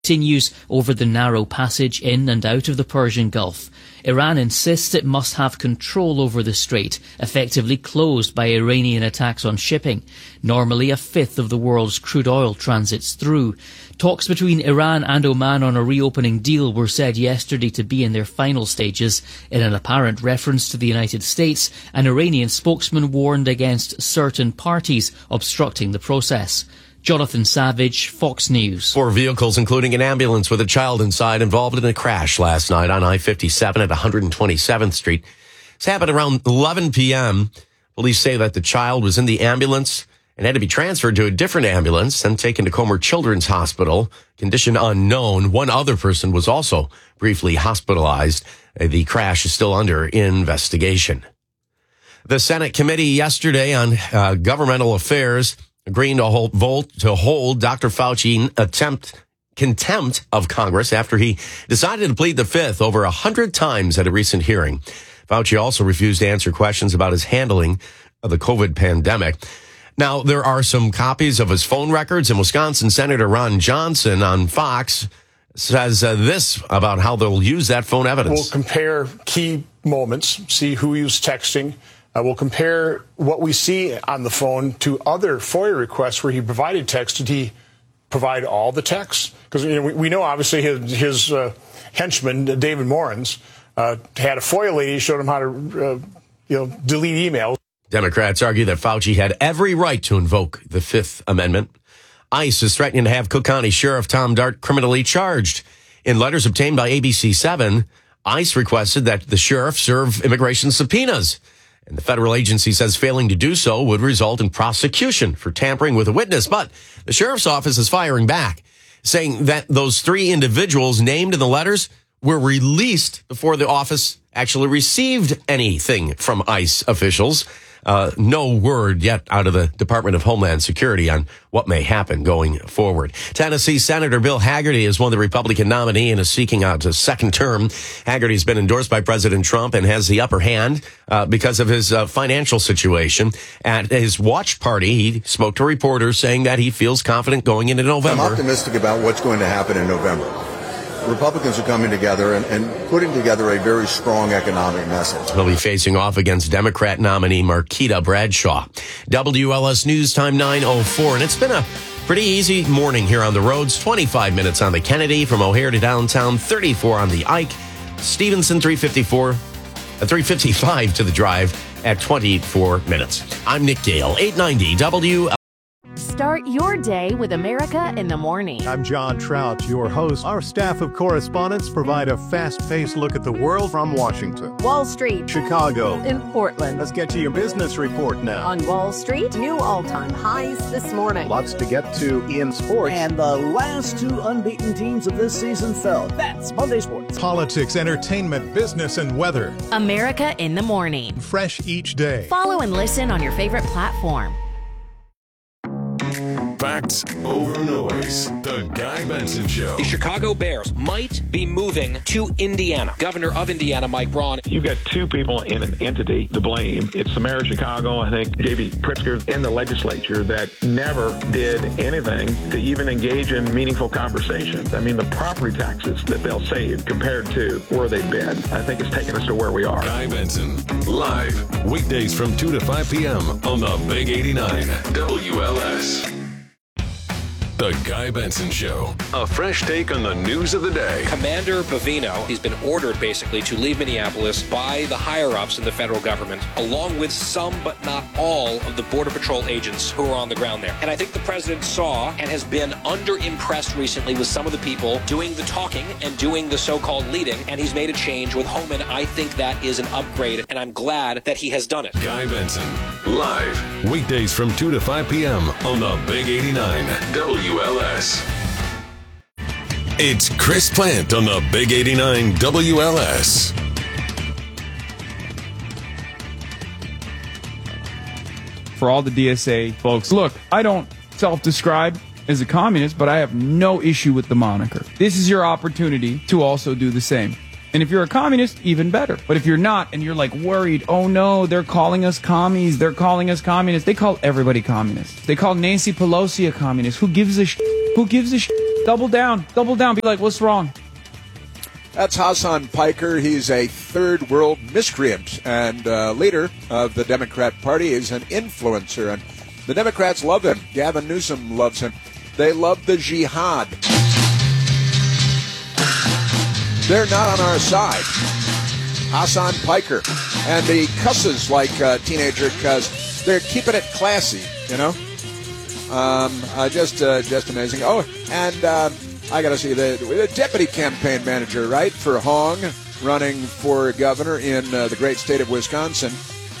continues over the narrow passage in and out of the Persian Gulf. Iran insists it must have control over the strait, effectively closed by Iranian attacks on shipping. Normally, a fifth of the world's crude oil transits through. Talks between Iran and Oman on a reopening deal were said yesterday to be in their final stages. In an apparent reference to the United States, an Iranian spokesman warned against certain parties obstructing the process. Jonathan Savage, Fox News. 4 vehicles, including an ambulance with a child inside, involved in a crash last night on I-57 at 127th Street. This happened around 11 p.m. Police say that the child was in the ambulance and had to be transferred to a different ambulance and taken to Comer Children's Hospital. Condition unknown. One other person was also briefly hospitalized. The crash is still under investigation. The Senate committee yesterday on governmental affairs agreeing to hold Dr. Fauci in contempt of Congress after he decided to plead the fifth over 100 times at a recent hearing. Fauci also refused to answer questions about his handling of the COVID pandemic. Now, there are some copies of his phone records, and Wisconsin Senator Ron Johnson on Fox says this about how they'll use that phone evidence. We'll compare key moments, see who he was texting. We'll compare what we see on the phone to other FOIA requests where he provided text. Did he provide all the texts? Because we know, obviously, his henchman, David Morans, had a FOIA lady showed him how to delete emails. Democrats argue that Fauci had every right to invoke the Fifth Amendment. ICE is threatening to have Cook County Sheriff Tom Dart criminally charged. In letters obtained by ABC7, ICE requested that the sheriff serve immigration subpoenas. And the federal agency says failing to do so would result in prosecution for tampering with a witness. But the sheriff's office is firing back, saying that those 3 individuals named in the letters were released before the office actually received anything from ICE officials. No word yet out of the Department of Homeland Security on what may happen going forward. Tennessee Senator Bill Hagerty is one of the Republican nominee and is seeking out a second term. Hagerty has been endorsed by President Trump and has the upper hand because of his financial situation. At his watch party, he spoke to reporters saying that he feels confident going into November. I'm optimistic about what's going to happen in November. Republicans are coming together and putting together a very strong economic message. He'll be facing off against Democrat nominee Marquita Bradshaw. WLS News Time 9:04, and it's been a pretty easy morning here on the roads. 25 minutes on the Kennedy from O'Hare to downtown, 34 on the Ike, Stevenson 355 to the drive at 24 minutes. I'm Nick Gale, 890 WLS. Start your day with America in the Morning. I'm John Trout, your host. Our staff of correspondents provide a fast-paced look at the world from Washington, Wall Street, Chicago, in Portland. Let's get to your business report now. On Wall Street, new all-time highs this morning. Lots to get to in sports. And the last 2 unbeaten teams of this season fell. That's Monday Sports. Politics, entertainment, business, and weather. America in the Morning. Fresh each day. Follow and listen on your favorite platform. Facts over noise. The Guy Benson Show. The Chicago Bears might be moving to Indiana. Governor of Indiana, Mike Braun. You've got 2 people in an entity to blame. It's the mayor of Chicago, I think, J.B. Pritzker, in the legislature that never did anything to even engage in meaningful conversations. I mean, the property taxes that they'll save compared to where they've been, I think it's taken us to where we are. Guy Benson, live, weekdays from 2 to 5 p.m. on the Big 89 WLS. The Guy Benson Show. A fresh take on the news of the day. Commander Bovino, he's been ordered basically to leave Minneapolis by the higher-ups in the federal government, along with some but not all of the Border Patrol agents who are on the ground there. And I think the president saw and has been under-impressed recently with some of the people doing the talking and doing the so-called leading, and he's made a change with Homan. I think that is an upgrade, and I'm glad that he has done it. Guy Benson, live, weekdays from 2 to 5 p.m. on the Big 89 WLS. It's Chris Plant on the Big 89 WLS. For all the DSA folks, look, I don't self-describe as a communist, but I have no issue with the moniker. This is your opportunity to also do the same. And if you're a communist, even better. But if you're not, and you're like worried, oh no, they're calling us commies, they're calling us communists. They call everybody communist. They call Nancy Pelosi a communist. Who gives a shit? Who gives a shit? Double down. Be like, what's wrong? That's Hassan Piker. He's a third world miscreant and leader of the Democrat Party. He's an influencer, and the Democrats love him. Gavin Newsom loves him. They love the jihad. They're not on our side. Hassan Piker. And he cusses like a teenager because they're keeping it classy, you know? Just amazing. Oh, and I got to see the deputy campaign manager, right, for Hong, running for governor in the great state of Wisconsin.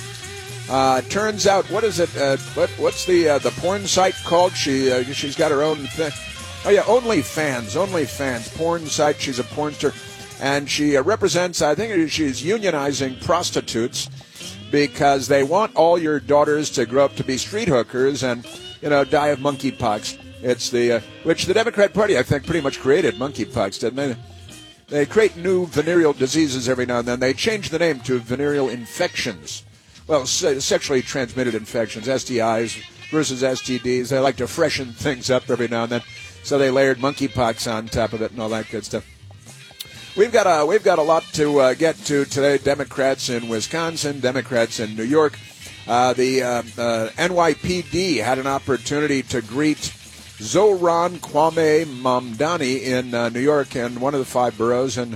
Turns out, what is it? What's the porn site called? She's got her own thing. Oh yeah, OnlyFans porn site. She's a pornster, and she represents. I think she's unionizing prostitutes because they want all your daughters to grow up to be street hookers and die of monkeypox. It's which the Democrat Party, I think, pretty much created monkeypox, didn't they? They create new venereal diseases every now and then. They change the name to venereal infections. Well, sexually transmitted infections, STIs versus STDs. They like to freshen things up every now and then. So they layered monkeypox on top of it and all that good stuff. We've got a lot to get to today. Democrats in Wisconsin, Democrats in New York. The NYPD had an opportunity to greet Zohran Kwame Mamdani in New York and one of the 5 boroughs in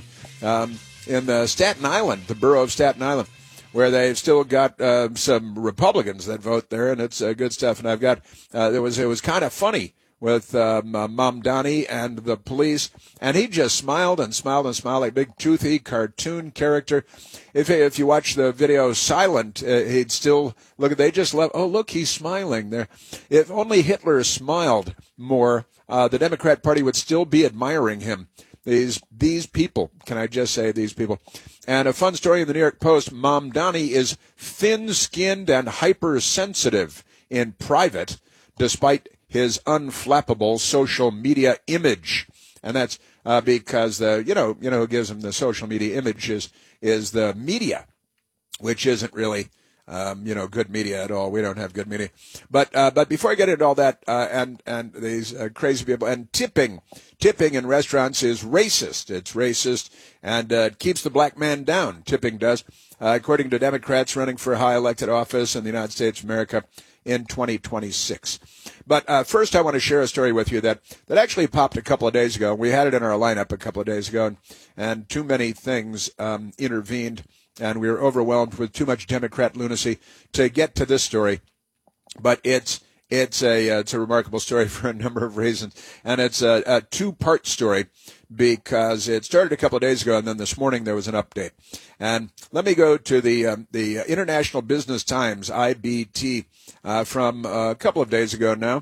Staten Island, the borough of Staten Island, where they've still got some Republicans that vote there, and it's good stuff. And I've got it was kind of funny with Mamdani and the police, and he just smiled and smiled and smiled like a big toothy cartoon character. If you watch the video silent, he'd still look. They just love. Oh, look, he's smiling there. If only Hitler smiled more, the Democrat Party would still be admiring him. These people, can I just say these people? And a fun story in the New York Post: Mamdani is thin-skinned and hypersensitive in private, despite his unflappable social media image. And that's because who gives him the social media image is the media, which isn't really good media at all. We don't have good media. But before I get into all that and these crazy people, and tipping in restaurants is racist. It's racist, and it keeps the black man down. Tipping does, according to Democrats running for high elected office in the United States of America in 2026. But first, I want to share a story with you that actually popped a couple of days ago. We had it in our lineup a couple of days ago, and too many things intervened, and we were overwhelmed with too much Democrat lunacy to get to this story. But it's a remarkable story for a number of reasons, and it's a 2-part story because it started a couple of days ago, and then this morning there was an update. And let me go to the International Business Times, IBT, from a couple of days ago now.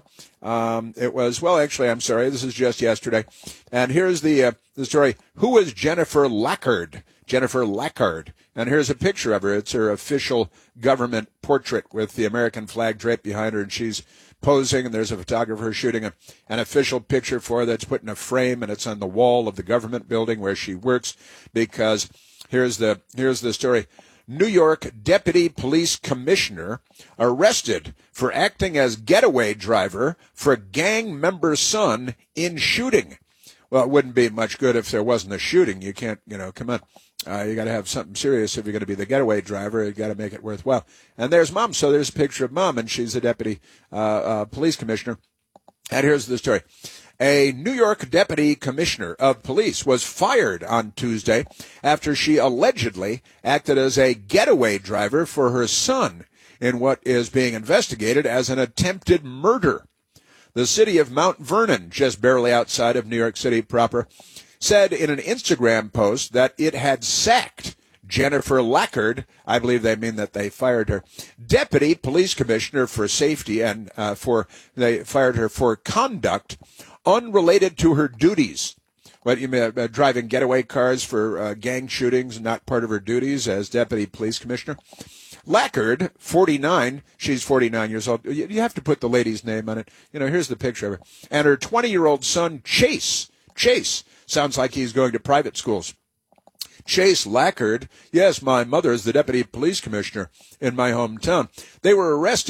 It was, well, actually, I'm sorry, this is just yesterday. And here's the story. Who is Jennifer Lackard? Jennifer Lackard. And here's a picture of her. It's her official government portrait with the American flag draped behind her, and she's posing, and there's a photographer shooting an official picture for her that's put in a frame, and it's on the wall of the government building where she works, because here's the story. New York Deputy Police Commissioner arrested for acting as getaway driver for gang member son in shooting. Well, it wouldn't be much good if there wasn't a shooting. You can't, come on. You got to have something serious if you're going to be the getaway driver. You got to make it worthwhile. And there's Mom. So there's a picture of Mom, and she's the deputy police commissioner. And here's the story. A New York deputy commissioner of police was fired on Tuesday after she allegedly acted as a getaway driver for her son in what is being investigated as an attempted murder. The city of Mount Vernon, just barely outside of New York City proper, said in an Instagram post that it had sacked Jennifer Lackard, I believe they mean that they fired her, deputy police commissioner for safety, and they fired her for conduct unrelated to her duties. What you mean, driving getaway cars for gang shootings, not part of her duties as deputy police commissioner? Lackard, 49, she's 49 years old. You have to put the lady's name on it. Here's the picture of her. And her 20-year-old son, Chase, sounds like he's going to private schools. Chase Lackard, yes, my mother is the deputy police commissioner in my hometown. They were arrested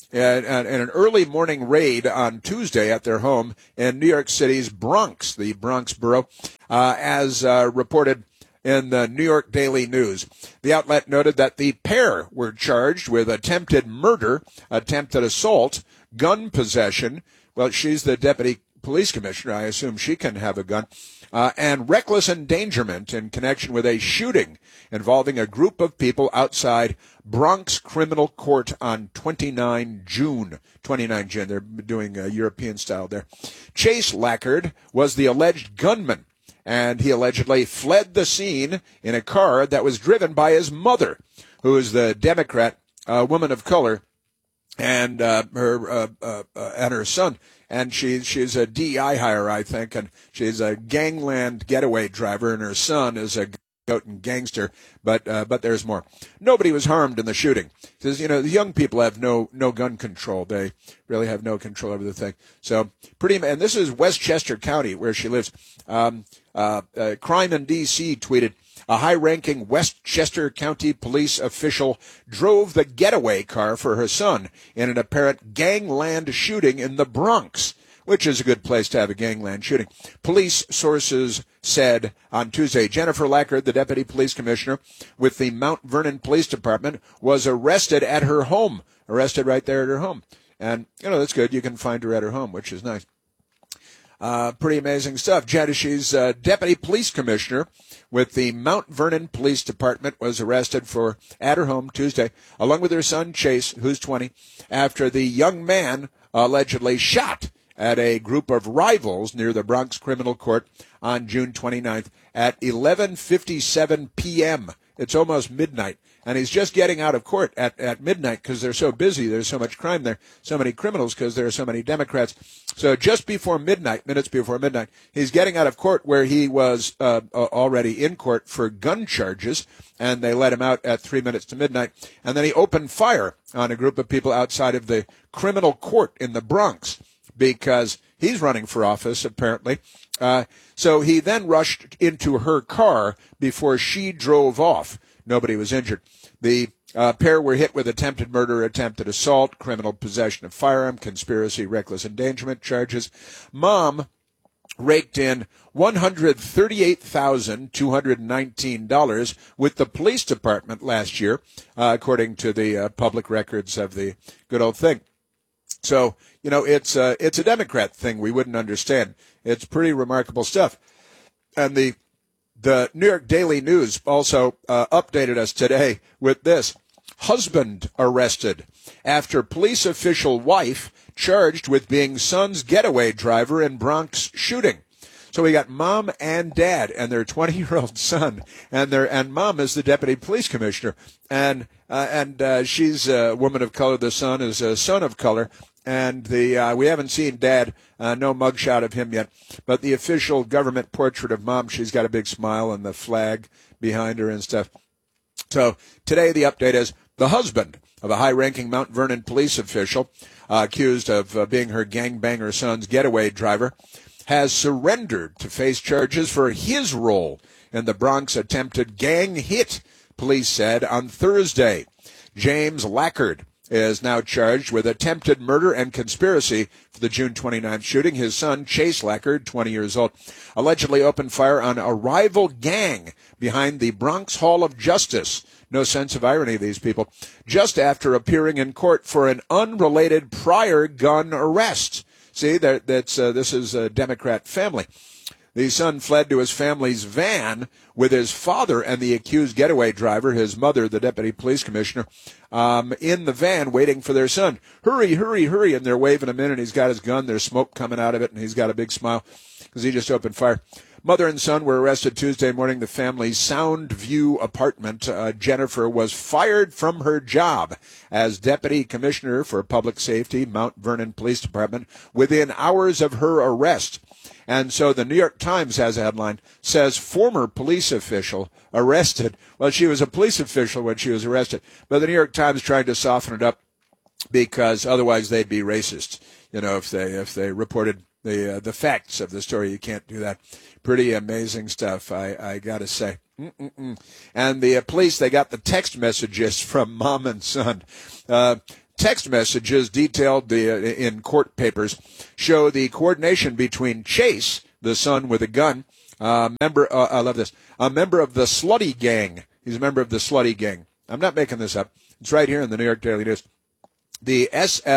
in an early morning raid on Tuesday at their home in New York City's Bronx, the Bronx borough, as reported in the New York Daily News. The outlet noted that the pair were charged with attempted murder, attempted assault, gun possession. Well, she's the deputy police commissioner. I assume she can have a gun. And reckless endangerment in connection with a shooting involving a group of people outside Bronx Criminal Court on 29 June. They're doing European style there. Chase Lackard was the alleged gunman, and he allegedly fled the scene in a car that was driven by his mother, who is the Democrat, woman of color, and her son. And she's a DEI hire, I think, and she's a gangland getaway driver, and her son is a goat and gangster. But there's more. Nobody was harmed in the shooting. Because, the young people have no gun control. They really have no control over the thing. So and this is Westchester County where she lives. Crime in D.C. tweeted, a high-ranking Westchester County police official drove the getaway car for her son in an apparent gangland shooting in the Bronx, which is a good place to have a gangland shooting. Police sources said on Tuesday, Jennifer Lackard, the deputy police commissioner with the Mount Vernon Police Department, was arrested at her home. Arrested right there at her home. And, that's good. You can find her at her home, which is nice. Pretty amazing stuff. She's deputy police commissioner with the Mount Vernon Police Department, was arrested at her home Tuesday, along with her son Chase, who's 20, after the young man allegedly shot at a group of rivals near the Bronx Criminal Court on June 29th at 11:57 p.m. It's almost midnight. And he's just getting out of court at midnight because they're so busy. There's so much crime there, so many criminals because there are so many Democrats. So just before midnight, minutes before midnight, he's getting out of court where he was already in court for gun charges, and they let him out at 3 minutes to midnight. And then he opened fire on a group of people outside of the criminal court in the Bronx because he's running for office, apparently. So he then rushed into her car before she drove off. Nobody was injured. The pair were hit with attempted murder, attempted assault, criminal possession of firearm, conspiracy, reckless endangerment charges. Mom raked in $138,219 with the police department last year, according to the public records of the good old thing. So, it's a Democrat thing we wouldn't understand. It's pretty remarkable stuff. And the New York Daily News also updated us today with this. Husband arrested after police official wife charged with being son's getaway driver in Bronx shooting. So we got mom and dad and their 20-year-old son, and mom is the deputy police commissioner, and she's a woman of color. The son is a son of color. And we haven't seen Dad, no mugshot of him yet. But the official government portrait of Mom, she's got a big smile and the flag behind her and stuff. So today the update is the husband of a high-ranking Mount Vernon police official accused of being her gangbanger son's getaway driver has surrendered to face charges for his role in the Bronx attempted gang hit, police said on Thursday. James Lackard is now charged with attempted murder and conspiracy for the June 29th shooting. His son, Chase Lackard, 20 years old, allegedly opened fire on a rival gang behind the Bronx Hall of Justice. No sense of irony, these people. Just after appearing in court for an unrelated prior gun arrest. See, this is a Democrat family. The son fled to his family's van with his father and the accused getaway driver, his mother, the deputy police commissioner, in the van waiting for their son. Hurry, hurry, hurry. And they're waving him in, and he's got his gun. There's smoke coming out of it, and he's got a big smile because he just opened fire. Mother and son were arrested Tuesday morning. The family's Soundview apartment. Jennifer was fired from her job as deputy commissioner for public safety, Mount Vernon Police Department, within hours of her arrest. And so the New York Times has a headline, says former police official arrested. Well, she was a police official when she was arrested. But the New York Times tried to soften it up because otherwise they'd be racist. If they reported the facts of the story. You can't do that. Pretty amazing stuff, I got to say. And the police, they got the text messages from mom and son. text messages detailed in court papers show the coordination between Chase, the son with a gun, I love this, a member of the Slutty Gang. He's a member of the Slutty Gang. I'm not making this up. It's right here in the New York Daily News. The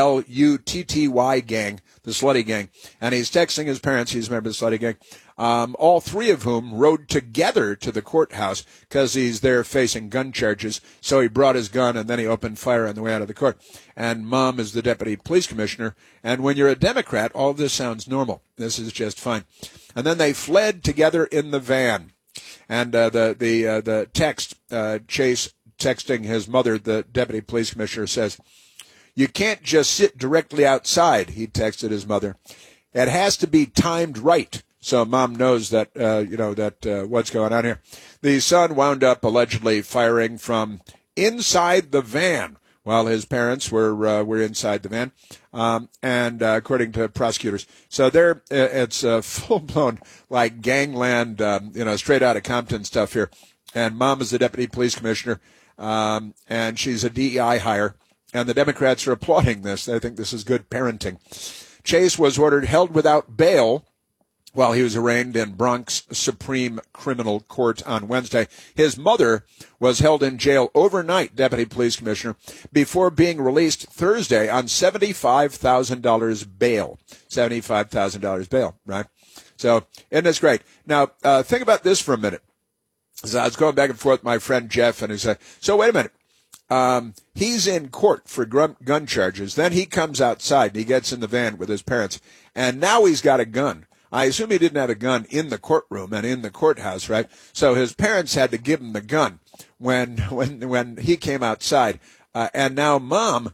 SLUTTY gang, the Slutty Gang. And he's texting his parents. He's a member of the Slutty Gang. All three of whom rode together to the courthouse because he's there facing gun charges. So he brought his gun and then he opened fire on the way out of the court. And Mom is the deputy police commissioner. And when you're a Democrat, all of this sounds normal. This is just fine. And then they fled together in the van. And the text, Chase texting his mother, the deputy police commissioner, says, "You can't just sit directly outside," he texted his mother. "It has to be timed right." So Mom knows that, what's going on here. The son wound up allegedly firing from inside the van while his parents were inside the van, and according to prosecutors. So it's full-blown, like, gangland, straight out of Compton stuff here. And Mom is the deputy police commissioner, and she's a DEI hire. And the Democrats are applauding this. They think this is good parenting. Chase was ordered held without bail while he was arraigned in Bronx Supreme Criminal Court on Wednesday. His mother was held in jail overnight, Deputy Police Commissioner, before being released Thursday on $75,000 bail. $75,000 bail, right? So, isn't this great? Now, think about this for a minute. So I was going back and forth with my friend Jeff, and he said, so wait a minute. He's in court for gun charges. Then he comes outside and he gets in the van with his parents. And now he's got a gun. I assume he didn't have a gun in the courtroom and in the courthouse, right? So his parents had to give him the gun when he came outside. And now Mom,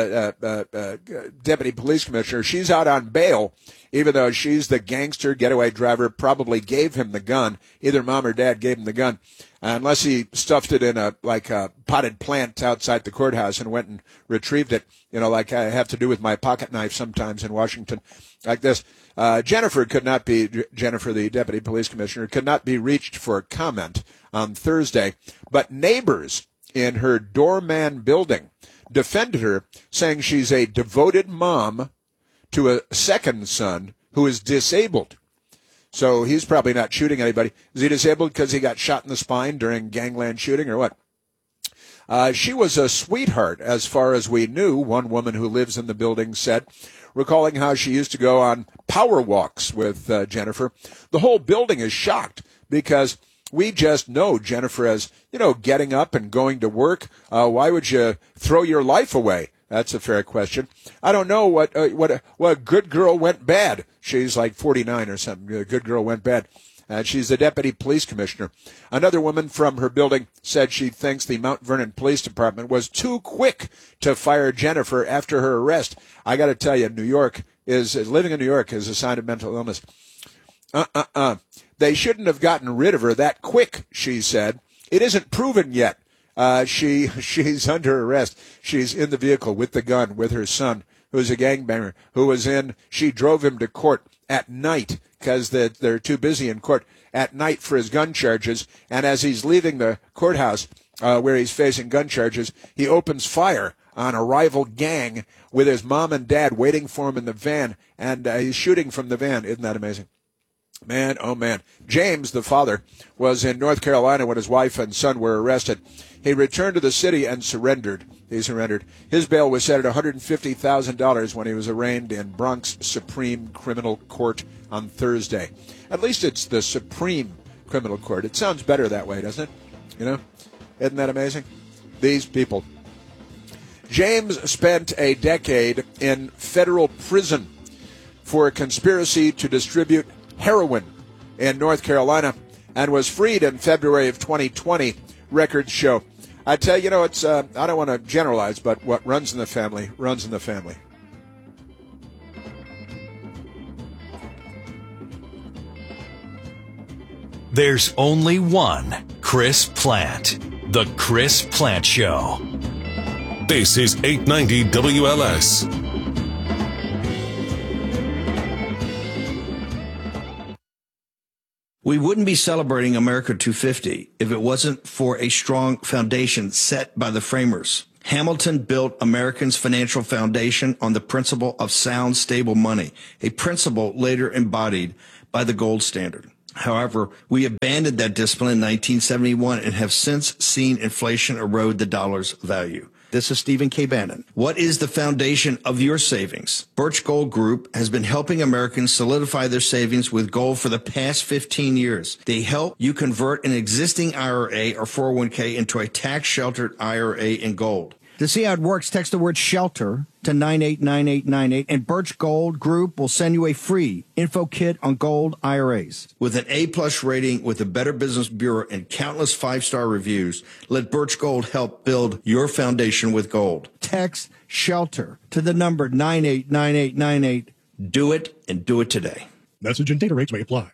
the deputy police commissioner, she's out on bail, even though she's the gangster getaway driver, probably gave him the gun. Either Mom or Dad gave him the gun. Unless he stuffed it in a potted plant outside the courthouse and went and retrieved it, like I have to do with my pocket knife sometimes in Washington, like this. Jennifer, the deputy police commissioner, could not be reached for comment on Thursday, but neighbors in her doorman building defended her, saying she's a devoted mom to a second son who is disabled. So he's probably not shooting anybody. Is he disabled because he got shot in the spine during gangland shooting or what? She was a sweetheart as far as we knew, one woman who lives in the building said, recalling how she used to go on power walks with Jennifer. The whole building is shocked because we just know Jennifer as, getting up and going to work. Why would you throw your life away? That's a fair question. I don't know what good girl went bad. She's like 49 or something. A good girl went bad. She's the deputy police commissioner. Another woman from her building said she thinks the Mount Vernon Police Department was too quick to fire Jennifer after her arrest. I got to tell you, living in New York is a sign of mental illness. They shouldn't have gotten rid of her that quick, she said. It isn't proven yet. She's under arrest. She's in the vehicle with the gun with her son, who's a gangbanger, she drove him to court at night because they're too busy in court at night for his gun charges. And as he's leaving the courthouse, where he's facing gun charges, he opens fire on a rival gang with his mom and dad waiting for him in the van. And he's shooting from the van. Isn't that amazing? Man, oh man. James, the father, was in North Carolina when his wife and son were arrested. He returned to the city and surrendered. He surrendered. His bail was set at $150,000 when he was arraigned in Bronx Supreme Criminal Court on Thursday. At least it's the Supreme Criminal Court. It sounds better that way, doesn't it? Isn't that amazing? These people. James spent a decade in federal prison for a conspiracy to distribute heroin in North Carolina and was freed in February of 2020, records show. I tell you, it's I don't want to generalize, but what runs in the family runs in the family. There's only one Chris Plant. The Chris Plant Show. This is 890 WLS. We wouldn't be celebrating America 250 if it wasn't for a strong foundation set by the framers. Hamilton built Americans' financial foundation on the principle of sound, stable money, a principle later embodied by the gold standard. However, we abandoned that discipline in 1971 and have since seen inflation erode the dollar's value. This is Stephen K. Bannon. What is the foundation of your savings? Birch Gold Group has been helping Americans solidify their savings with gold for the past 15 years. They help you convert an existing IRA or 401k into a tax-sheltered IRA in gold. To see how it works, text the word SHELTER to 989898, and Birch Gold Group will send you a free info kit on gold IRAs. With an A-plus rating with the Better Business Bureau and countless five-star reviews, let Birch Gold help build your foundation with gold. Text SHELTER to the number 989898. Do it, and do it today. Message and data rates may apply.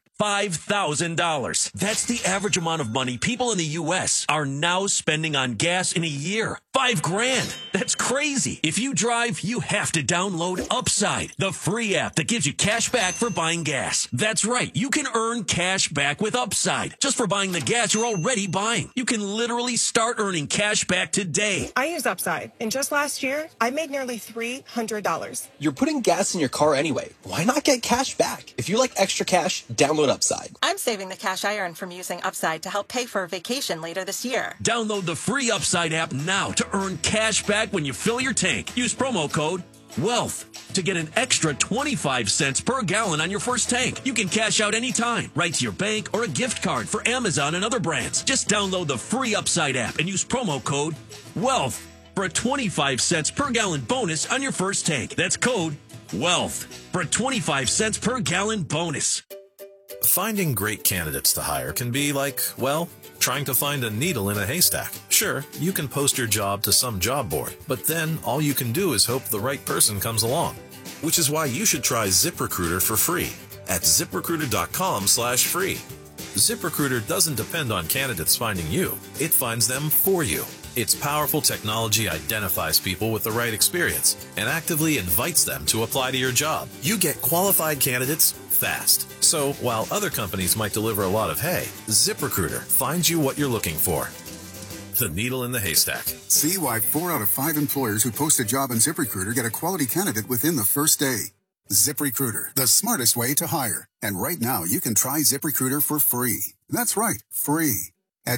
$5,000. That's the average amount of money people in the U.S. are now spending on gas in a year. $5,000. That's crazy. If you drive, you have to download Upside, the free app that gives you cash back for buying gas. That's right. You can earn cash back with Upside just for buying the gas you're already buying. You can literally start earning cash back today. I use Upside, and just last year, I made nearly $300. You're putting gas in your car anyway. Why not get cash back? If you like extra cash, download Upside. I'm saving the cash I earn from using Upside to help pay for a vacation later this year. Download the free Upside app now to earn cash back when you fill your tank. Use promo code WEALTH to get an extra 25 cents per gallon on your first tank. You can cash out anytime, right to your bank or a gift card for Amazon and other brands. Just download the free Upside app and use promo code WEALTH for a 25 cents per gallon bonus on your first tank. That's code WEALTH for a 25 cents per gallon bonus. Finding great candidates to hire can be like, well, trying to find a needle in a haystack. Sure, you can post your job to some job board, but then all you can do is hope the right person comes along. Which is why you should try ZipRecruiter for free at ZipRecruiter.com/free. ZipRecruiter doesn't depend on candidates finding you. It finds them for you. Its powerful technology identifies people with the right experience and actively invites them to apply to your job. You get qualified candidates fast. So while other companies might deliver a lot of hay, ZipRecruiter finds you what you're looking for. The needle in the haystack. See why 4 out of 5 employers who post a job on ZipRecruiter get a quality candidate within the first day. ZipRecruiter, the smartest way to hire. And right now, you can try ZipRecruiter for free. That's right, free. At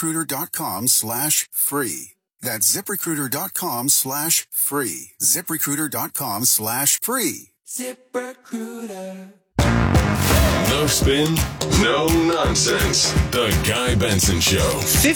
ZipRecruiter.com/free. That's ZipRecruiter.com/free. ZipRecruiter.com/free. ZipRecruiter. No spin, no nonsense. The Guy Benson Show.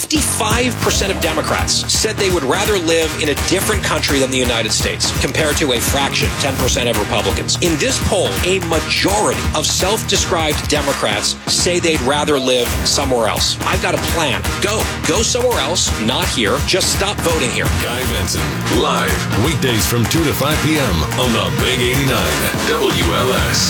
55% of Democrats said they would rather live in a different country than the United States, compared to a fraction, 10% of Republicans. In this poll, a majority of self-described Democrats say they'd rather live somewhere else. I've got a plan. Go somewhere else, not here. Just stop voting here. Guy Benson, live, weekdays from 2 to 5 p.m. on the Big 89 WLS.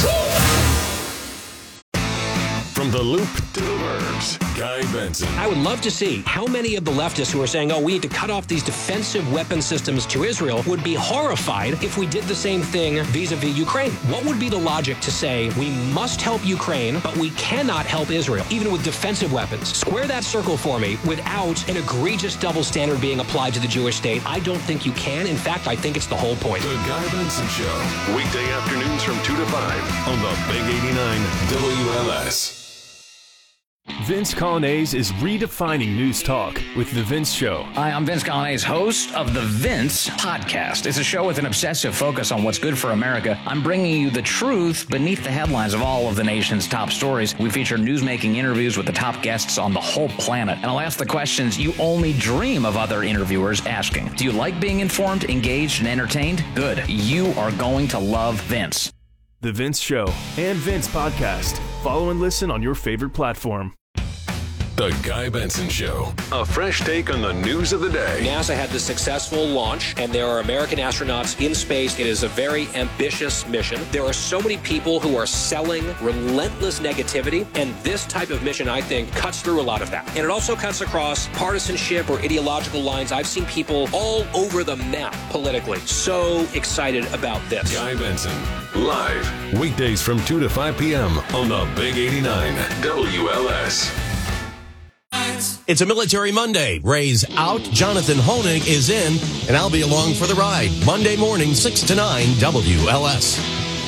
From the Loop to the Burbs, Guy Benson. I would love to see how many of the leftists who are saying, we need to cut off these defensive weapon systems to Israel would be horrified if we did the same thing vis-a-vis Ukraine. What would be the logic to say we must help Ukraine, but we cannot help Israel, even with defensive weapons? Square that circle for me without an egregious double standard being applied to the Jewish state. I don't think you can. In fact, I think it's the whole point. The Guy Benson Show, weekday afternoons from 2 to 5 on the Big 89 WLS. Vince Colonnese is redefining news talk with The Vince Show. Hi, I'm Vince Colonnese, host of The Vince Podcast. It's a show with an obsessive focus on what's good for America. I'm bringing you the truth beneath the headlines of all of the nation's top stories. We feature news-making interviews with the top guests on the whole planet. And I'll ask the questions you only dream of other interviewers asking. Do you like being informed, engaged, and entertained? Good. You are going to love Vince. The Vince Show and Vince Podcast. Follow and listen on your favorite platform. The Guy Benson Show, a fresh take on the news of the day. NASA had the successful launch, and there are American astronauts in space. It is a very ambitious mission. There are so many people who are selling relentless negativity, and this type of mission, I think, cuts through a lot of that. And it also cuts across partisanship or ideological lines. I've seen people all over the map politically. So excited about this. Guy Benson, live, weekdays from 2 to 5 p.m. on the Big 89 WLS. It's a Military Monday. Ray's out, Jonathan Honig is in, and I'll be along for the ride. Monday morning, 6 to 9, WLS.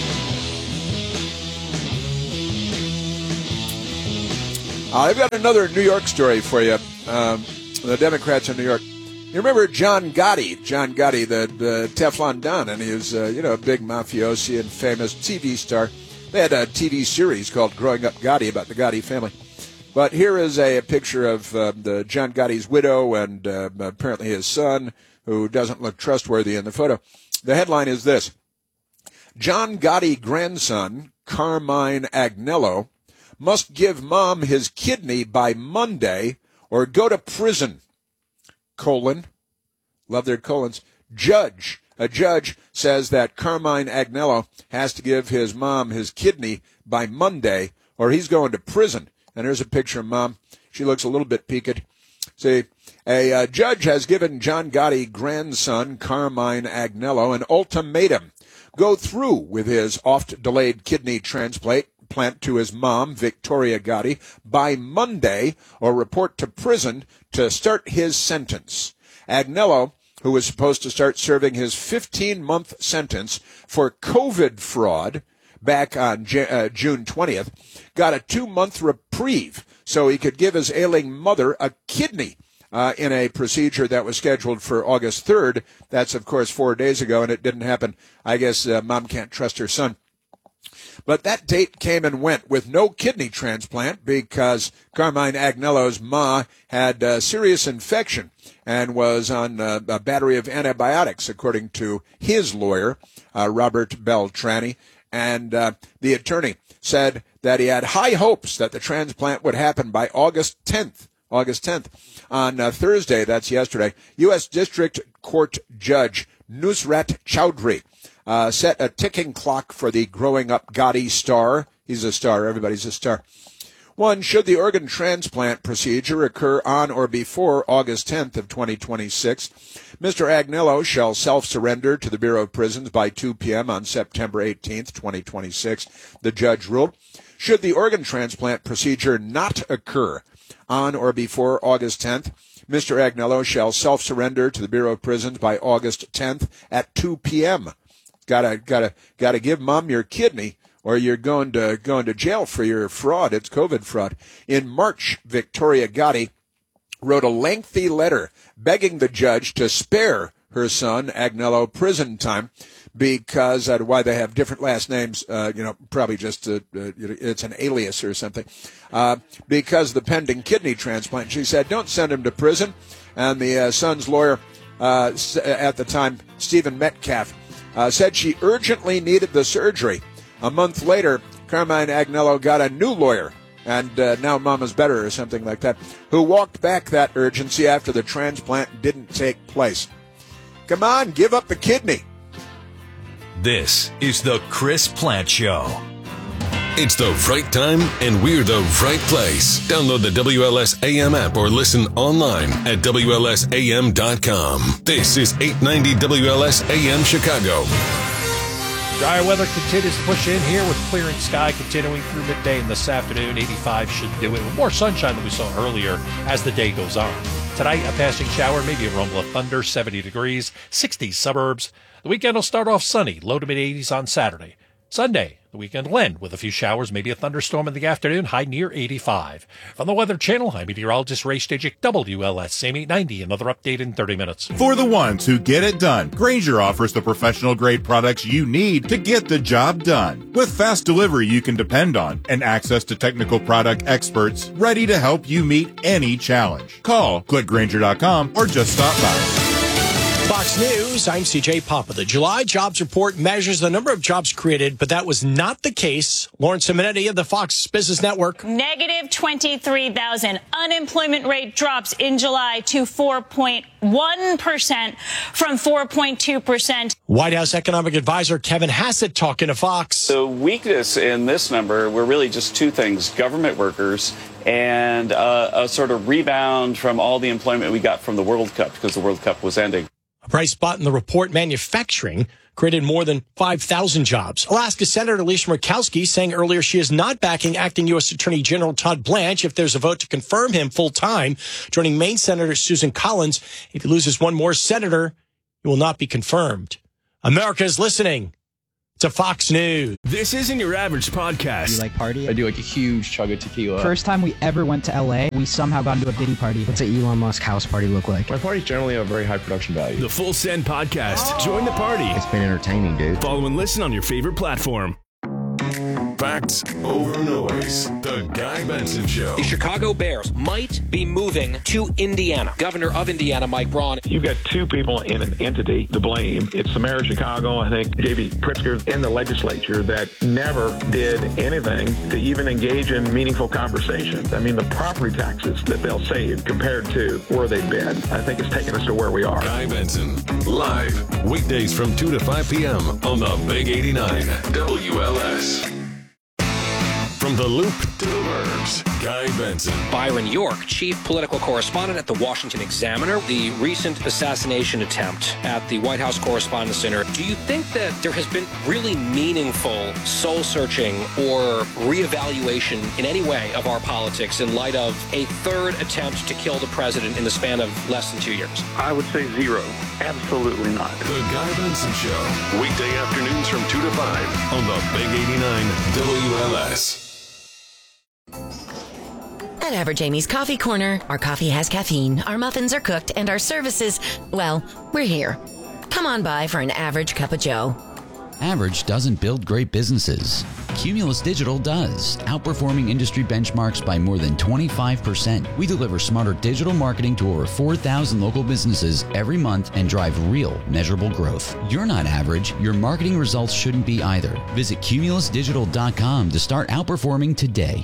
I've got another New York story for you. The Democrats in New York. You remember John Gotti? John Gotti, the Teflon Don, and he was, a big mafiosi and famous TV star. They had a TV series called Growing Up Gotti about the Gotti family. But here is a picture of the John Gotti's widow and apparently his son, who doesn't look trustworthy in the photo. The headline is this: John Gotti grandson, Carmine Agnello, must give mom his kidney by Monday or go to prison. Colon. Love their colons. A judge says that Carmine Agnello has to give his mom his kidney by Monday or he's going to prison. And here's a picture of mom. She looks a little bit peaked. See, a judge has given John Gotti grandson, Carmine Agnello, an ultimatum. Go through with his oft-delayed kidney transplant to his mom, Victoria Gotti, by Monday or report to prison to start his sentence. Agnello, who was supposed to start serving his 15-month sentence for COVID fraud back on June 20th, got a 2-month reprieve so he could give his ailing mother a kidney in a procedure that was scheduled for August 3rd. That's, of course, 4 days ago, and it didn't happen. I guess mom can't trust her son. But that date came and went with no kidney transplant because Carmine Agnello's ma had a serious infection and was on a battery of antibiotics, according to his lawyer, Robert Beltrani. And the attorney said that he had high hopes that the transplant would happen by August 10th. On Thursday, that's yesterday, U.S. District Court Judge Nusrat Chowdhury set a ticking clock for the Growing Up Gotti star. He's a star. Everybody's a star. One, should the organ transplant procedure occur on or before August 10th of 2026, Mr. Agnello shall self-surrender to the Bureau of Prisons by 2 p.m. on September 18th, 2026, the judge ruled. Should the organ transplant procedure not occur on or before August 10th, Mr. Agnello shall self-surrender to the Bureau of Prisons by August 10th at 2 p.m. Gotta give mom your kidney, or you're going to jail for your fraud. It's COVID fraud. In March, Victoria Gotti wrote a lengthy letter begging the judge to spare her son Agnello prison time because why they have different last names, probably just it's an alias or something. Because of the pending kidney transplant, she said, don't send him to prison. And the son's lawyer at the time, Stephen Metcalf, said she urgently needed the surgery. A month later, Carmine Agnello got a new lawyer, and now Mama's better or something like that, who walked back that urgency after the transplant didn't take place. Come on, give up the kidney. This is the Chris Plant Show. It's the right time, and we're the right place. Download the WLS AM app or listen online at WLSAM.com. This is 890 WLS AM Chicago. Dry weather continues to push in here with clearing sky continuing through midday and this afternoon. 85 should do it with more sunshine than we saw earlier as the day goes on. Tonight, a passing shower, maybe a rumble of thunder, 70 degrees, 60 suburbs. The weekend will start off sunny, low to mid-80s on Saturday. Sunday, the weekend will end with a few showers, maybe a thunderstorm in the afternoon, high near 85. From the Weather Channel, I'm meteorologist Ray Stajic, WLS, same 890. Another update in 30 minutes. For the ones who get it done, Grainger offers the professional-grade products you need to get the job done. With fast delivery you can depend on and access to technical product experts ready to help you meet any challenge. Call, click Grainger.com, or just stop by. Fox News, I'm CJ Papa. The July jobs report measures the number of jobs created, but that was not the case. Lauren Simonetti of the Fox Business Network. Negative 23,000. Unemployment rate drops in July to 4.1% from 4.2%. White House economic advisor Kevin Hassett talking to Fox. The weakness in this number were really just two things: government workers and a sort of rebound from all the employment we got from the World Cup, because the World Cup was ending. A bright spot in the report, manufacturing created more than 5,000 jobs. Alaska Senator Lisa Murkowski saying earlier she is not backing acting U.S. Attorney General Todd Blanche if there's a vote to confirm him full-time, joining Maine Senator Susan Collins. If he loses one more senator, he will not be confirmed. America is listening to Fox News. This isn't your average podcast. You like party? I do like a huge chug of tequila. First time we ever went to LA, we somehow got into a Diddy party. What's an Elon Musk house party look like? My parties generally have very high production value. The Full Send Podcast. Join the party. It's been entertaining, dude. Follow and listen on your favorite platform. Facts over noise. The Guy Benson Show. The Chicago Bears might be moving to Indiana. Governor of Indiana, Mike Braun. You've got two people in an entity to blame. It's the mayor of Chicago, I think, J.B. Pritzker, and the legislature that never did anything to even engage in meaningful conversations. I mean, the property taxes that they'll save compared to where they've been, I think it's taken us to where we are. Guy Benson, live, weekdays from 2 to 5 p.m. on the Big 89 WLS. From the Loop to the Burbs, Guy Benson. Byron York, chief political correspondent at the Washington Examiner. The recent assassination attempt at the White House Correspondents Center. Do you think that there has been really meaningful soul-searching or reevaluation in any way of our politics in light of a third attempt to kill the president in the span of less than 2 years? I would say zero. Absolutely not. The Guy Benson Show. Weekday afternoons from 2 to 5 on the Big 89 WLS. At Average Amy's Coffee Corner, our coffee has caffeine, our muffins are cooked, and our services, well, we're here. Come on by for an average cup of joe. Average doesn't build great businesses. Cumulus Digital does, outperforming industry benchmarks by more than 25%. We deliver smarter digital marketing to over 4,000 local businesses every month and drive real, measurable growth. You're not average. Your marketing results shouldn't be either. Visit cumulusdigital.com to start outperforming today.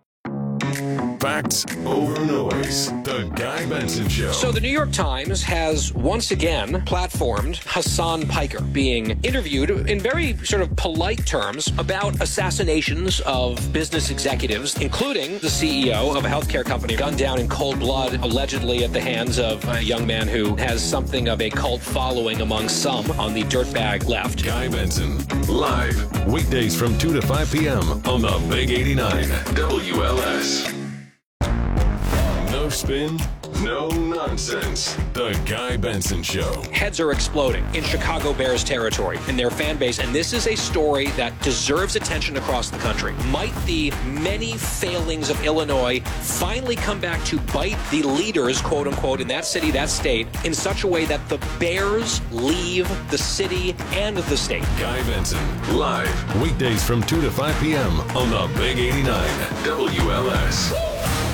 Facts over noise. The Guy Benson Show. So the New York Times has once again platformed Hassan Piker being interviewed in very sort of polite terms about assassinations of business executives, including the CEO of a healthcare company gunned down in cold blood, allegedly at the hands of a young man who has something of a cult following among some on the dirtbag left. Guy Benson, live, weekdays from 2 to 5 p.m. on the Big 89 WLS. No spin, no nonsense. The Guy Benson Show. Heads are exploding in Chicago Bears territory in their fan base, and this is a story that deserves attention across the country. Might the many failings of Illinois finally come back to bite the leaders, quote unquote, in that city, that state, in such a way that the Bears leave the city and the state? Guy Benson, live, weekdays from 2 to 5 p.m. on the Big 89 WLS.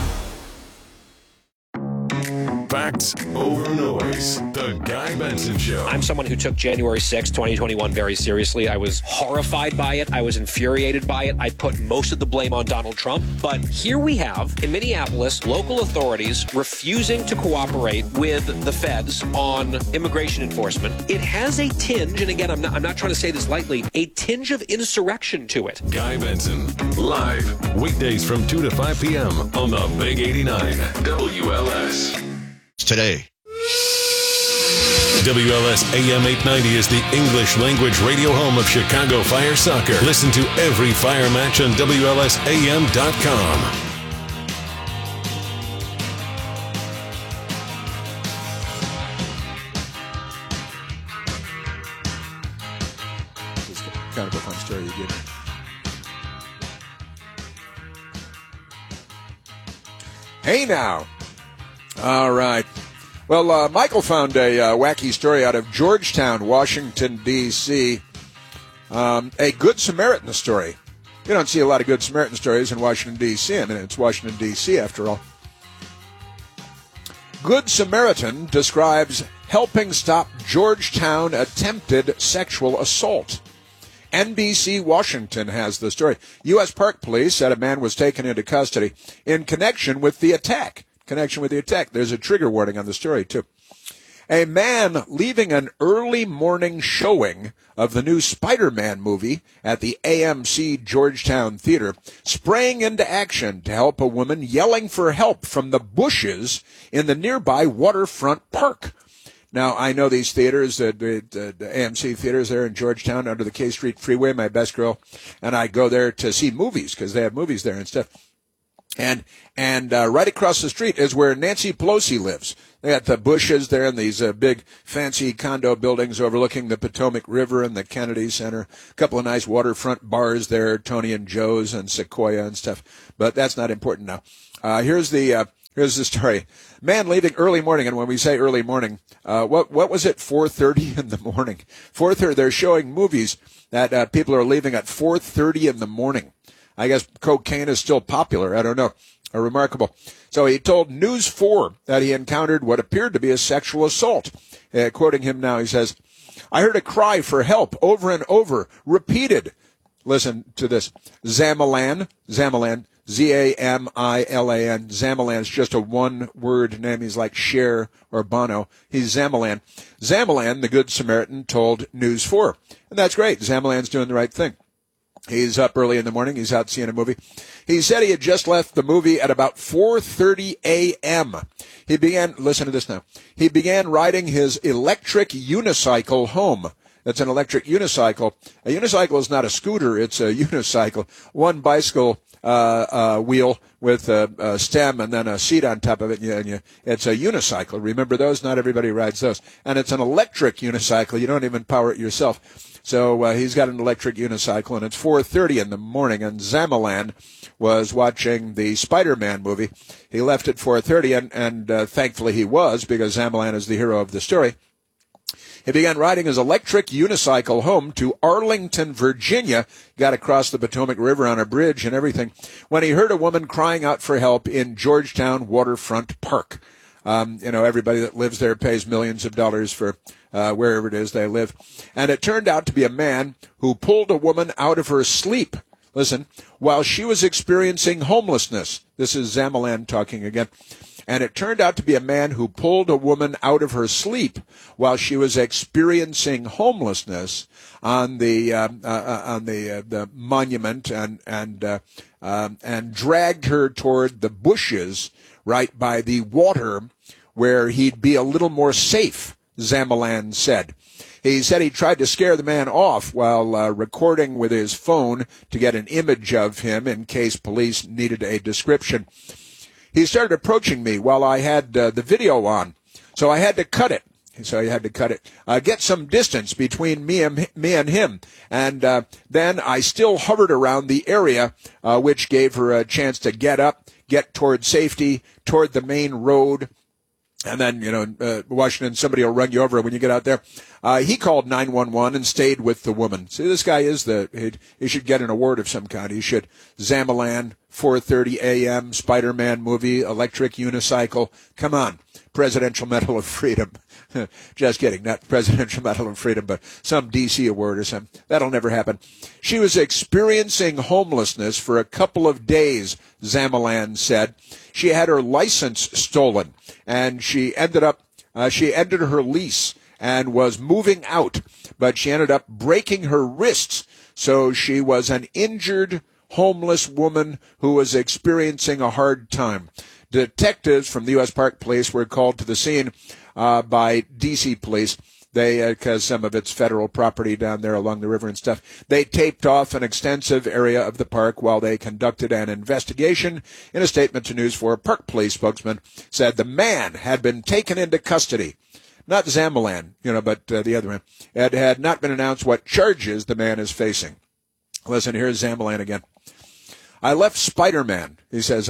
Facts over noise. The Guy Benson Show. I'm someone who took January 6, 2021 very seriously. I was horrified by it. I was infuriated by it. I put most of the blame on Donald Trump. But here we have, in Minneapolis, local authorities refusing to cooperate with the feds on immigration enforcement. It has a tinge, and again, I'm not trying to say this lightly, a tinge of insurrection to it. Guy Benson, live, weekdays from 2 to 5 p.m. on the Big 89 WLS. Today. WLS AM 890 is the English language radio home of Chicago Fire Soccer. Listen to every Fire match on WLSAM.com. This is kind of a fun story you give me. Hey now. All right. Well, Michael found a wacky story out of Georgetown, Washington, D.C. A Good Samaritan story. You don't see a lot of Good Samaritan stories in Washington, D.C. I mean, it's Washington, D.C. after all. Good Samaritan describes helping stop Georgetown attempted sexual assault. NBC Washington has the story. U.S. Park Police said a man was taken into custody in connection with the attack. There's a trigger warning on the story, too. A man leaving an early morning showing of the new Spider-Man movie at the AMC Georgetown Theater, sprang into action to help a woman yelling for help from the bushes in the nearby waterfront park. Now, I know these theaters, the AMC theaters there in Georgetown under the K Street Freeway. My best girl and I go there to see movies because they have movies there and stuff. And right across the street is where Nancy Pelosi lives. They got the Bushes there and these big fancy condo buildings overlooking the Potomac River and the Kennedy Center. A couple of nice waterfront bars there, Tony and Joe's and Sequoia and stuff. But that's not important now. Here's the story. Man leaving early morning, and when we say early morning, what was it? 4:30 in the morning. 4:30. They're showing movies that people are leaving at 4:30 in the morning. I guess cocaine is still popular. I don't know. Remarkable. So he told News 4 that he encountered what appeared to be a sexual assault. Quoting him now, he says, "I heard a cry for help over and over, repeated." Listen to this. Zamalan, Z-A-M-I-L-A-N, Zamalan's just a one-word name. He's like Cher or Bono. He's Zamalan. Zamalan, the Good Samaritan, told News 4. And that's great. Zamalan's doing the right thing. He's up early in the morning. He's out seeing a movie. He said he had just left the movie at about 4:30 a.m. He began, listen to this now, he began riding his electric unicycle home. That's an electric unicycle. A unicycle is not a scooter. It's a unicycle. One bicycle wheel with a stem and then a seat on top of it. And it's a unicycle. Remember those? Not everybody rides those. And it's an electric unicycle. You don't even power it yourself. So he's got an electric unicycle, and it's 4:30 in the morning, and Zamalan was watching the Spider-Man movie. He left at 4:30, and thankfully he was, because Zamalan is the hero of the story. He began riding his electric unicycle home to Arlington, Virginia, got across the Potomac River on a bridge and everything, when he heard a woman crying out for help in Georgetown Waterfront Park. Everybody that lives there pays millions of dollars for wherever it is they live. And it turned out to be a man who pulled a woman out of her sleep, listen, while she was experiencing homelessness. This is Zamalan talking again. And it turned out to be a man who pulled a woman out of her sleep while she was experiencing homelessness on the monument and dragged her toward the bushes right by the water where he'd be a little more safe, Zamalan said. He said he tried to scare the man off while recording with his phone to get an image of him in case police needed a description. He started approaching me while I had the video on, so I had to cut it. Get some distance between me and him. And then I still hovered around the area, which gave her a chance to get up, get toward safety, toward the main road. And then, Washington, somebody will run you over when you get out there. He called 911 and stayed with the woman. See, this guy is he should get an award of some kind. He should. Zamalan, 4:30 a.m., Spider-Man movie, electric unicycle. Come on. Presidential Medal of Freedom. Just kidding. Not Presidential Medal of Freedom, but some D.C. award or something. That'll never happen. She was experiencing homelessness for a couple of days, Zamalan said. She had her license stolen, and she ended her lease and was moving out, but she ended up breaking her wrists. So she was an injured, homeless woman who was experiencing a hard time. Detectives from the U.S. Park Police were called to the scene by D.C. police. Because some of it's federal property down there along the river and stuff. They taped off an extensive area of the park while they conducted an investigation. In a statement to News 4, Park Police spokesman said the man had been taken into custody. Not Zamalan, but the other man. It had not been announced what charges the man is facing. Listen, here's Zamalan again. I left Spider-Man, he says,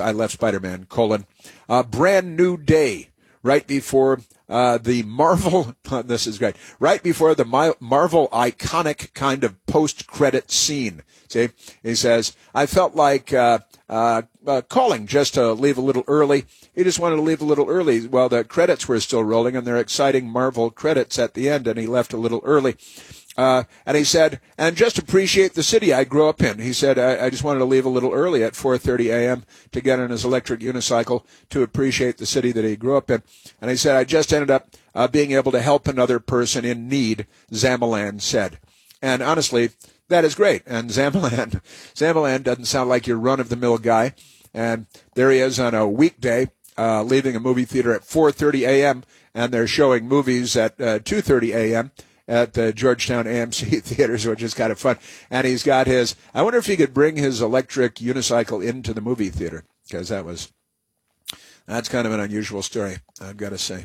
a brand new day, right before the Marvel, this is great, right before the Marvel iconic kind of post-credit scene. See, he says, I felt like calling just to leave a little early. He just wanted to leave a little early while the credits were still rolling, and they're exciting Marvel credits at the end, and he left a little early. And he said, and just appreciate the city I grew up in. He said, I just wanted to leave a little early at 4:30 a.m. to get on his electric unicycle to appreciate the city that he grew up in. And he said, I just ended up being able to help another person in need, Zamalan said. And honestly, that is great. And Zamalan doesn't sound like your run-of-the-mill guy. And there he is on a weekday leaving a movie theater at 4:30 a.m., and they're showing movies at 2:30 a.m. at the Georgetown AMC theaters, which is kind of fun. And he's got his, I wonder if he could bring his electric unicycle into the movie theater, because that's kind of an unusual story, I've got to say.